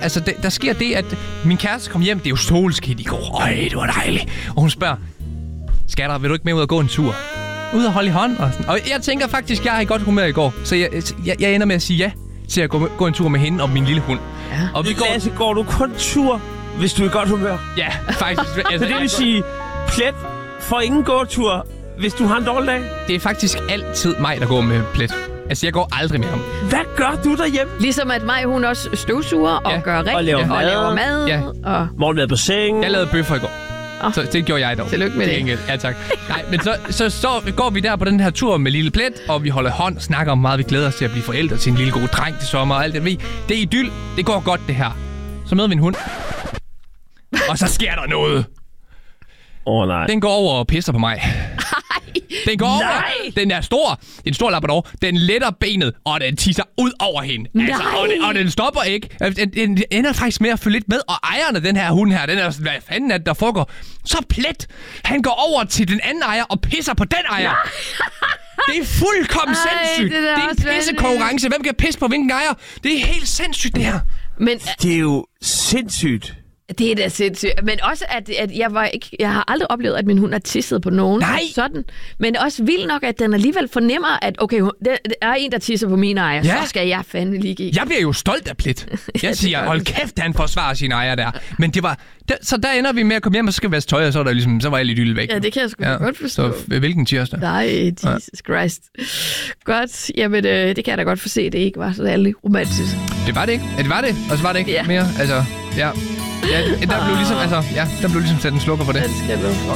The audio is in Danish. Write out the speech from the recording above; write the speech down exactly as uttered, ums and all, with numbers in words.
altså, der, der sker det, at min kæreste kom hjem. Det er jo solskidt i går. Øj, det var dejligt. Og hun spørger, skatter, vil du ikke med ud og gå en tur? Ud og holde i hånd. Og, sådan. Og jeg tænker faktisk, jeg har i godt humør i går. Så jeg, jeg, jeg ender med at sige ja til at gå, gå en tur med hende og min lille hund. Ja. Og vi går... Lasse, går du kun tur, hvis du er i godt humør? Ja, faktisk. Altså, Så det vil sige, plet får ingen gåtur, hvis du har en dårlig dag? det er faktisk altid mig, der går med plet. Altså, jeg går aldrig med ham. Hvad gør du derhjemme? Ligesom at mig, hun også støvsuger og Ja. gør rent Og laver og mad. laver mad. Ja. Og... Morgenmad på sengen. Jeg lavede bøffer i går. Oh. Så det gjorde jeg dog. Tillykke med Til det. gengæld. Ja, tak. Nej, men så, så, så går vi der på den her tur med lille plet, og vi holder hånd og snakker om meget. Vi glæder os til at blive forældre til en lille god dreng til sommer og alt det. Det er idyll. Det går godt, det her. Så møder vi en hund. Og så sker der noget. Åh, oh, nej. Den går over og pisser på mig. Den går over. Nej! Den er stor. Det er en stor labrador. Den letter benet, og den tisser ud over hende. Altså, og, den, og den stopper ikke. Den, den ender faktisk med at følge lidt med. Og ejeren af den her hund her, den er sådan, hvad fanden er det, der foregår? Så plet. Han går over til den anden ejer og pisser på den ejer. Det er fuldkommen Ej, sindssygt. det er da Det er en også pissekonkurrence. Hvem kan pisse på hvilken ejer? Det er helt sindssygt, det her. Men Det er jo sindssygt. det er da sindssygt. Men også, at, at jeg, var ikke, jeg har aldrig oplevet, at min hund har tisset på nogen. Nej. Sådan. Men også vildt nok, at den alligevel fornemmer, at okay, der er en, der tisser på mine ejer, Ja. så skal jeg fandme lige give. Jeg bliver jo stolt af plet. Jeg det siger, gør hold du. kæft, han forsvarer sine ejer der. Men det var... Der, så der ender vi med at komme hjem, og så skal vi vaske tøj, og så, er der ligesom, så var jeg lidt yld væk. Ja, det kan jeg sgu ja. godt forstå. Så hvilken tirsdag? Nej, Jesus Christ. Godt. Jamen, øh, det kan jeg da godt forse, det ikke var så ærligt romantisk. Det var det ikke. Ja, det var det. Og så var det ikke Ja. mere. Altså, ja. Ja, der blev ligesom, altså, ja, der blev ligesom sat en slukker på det. Det skal jeg love for.